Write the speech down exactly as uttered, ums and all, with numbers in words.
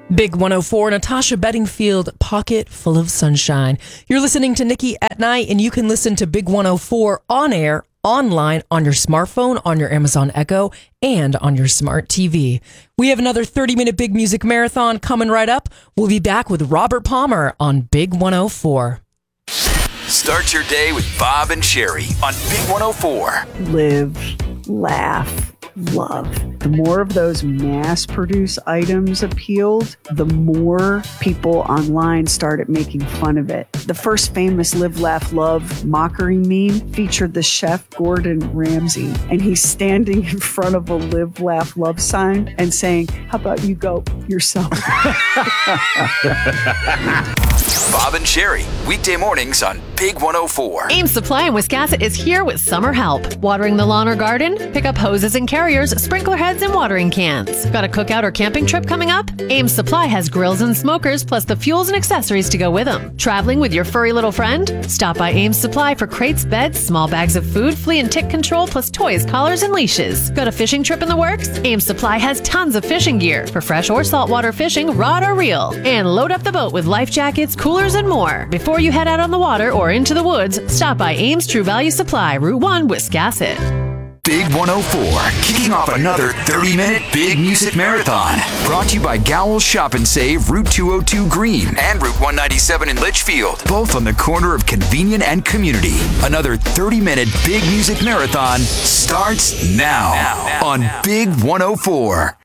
Big one oh four, Natasha Bedingfield, Pocket Full of Sunshine. You're listening to Nikki at Night, and you can listen to Big one oh four on air, online, on your smartphone, on your Amazon Echo, and on your smart T V. We have another thirty-minute Big Music Marathon coming right up. We'll be back with Robert Palmer on Big one oh four. Start your day with Bob and Sherry on Big one oh four. Live, laugh, love. The more of those mass-produced items appealed, the more people online started making fun of it. The first famous Live, Laugh, Love mockery meme featured the chef Gordon Ramsay, and he's standing in front of a Live, Laugh, Love sign and saying, "How about you go yourself?" Bob and Sherry, weekday mornings on Big one oh four. Ames Supply in Wiscasset is here with summer help. Watering the lawn or garden? Pick up hoses and carriers, sprinkler heads, and watering cans. Got a cookout or camping trip coming up? Ames Supply has grills and smokers, plus the fuels and accessories to go with them. Traveling with your furry little friend? Stop by Ames Supply for crates, beds, small bags of food, flea and tick control, plus toys, collars, and leashes. Got a fishing trip in the works? Ames Supply has tons of fishing gear for fresh or saltwater fishing, rod or reel. And load up the boat with life jackets, coolers, and more. Before you head out on the water or into the woods, stop by Ames True Value Supply, Route one, Wiscasset. Big one oh four, kicking off another thirty-minute Big Music Marathon. Brought to you by Gowell's Shop and Save, Route two oh two Green and Route one ninety-seven in Litchfield. Both on the corner of Convenient and Community. Another thirty-minute Big Music Marathon starts now, now, now on now. Big one oh four.